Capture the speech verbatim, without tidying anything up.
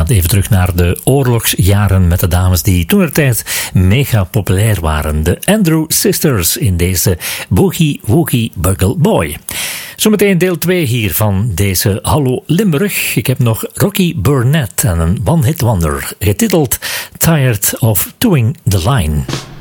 gaat even terug naar de oorlogsjaren met de dames die toentertijd mega populair waren. De Andrew Sisters in deze Boogie Woogie Bugle Boy. Zometeen deel twee hier van deze Hallo Limburg. Ik heb nog Rocky Burnett en een one-hit wonder getiteld Tired of Towing the Line.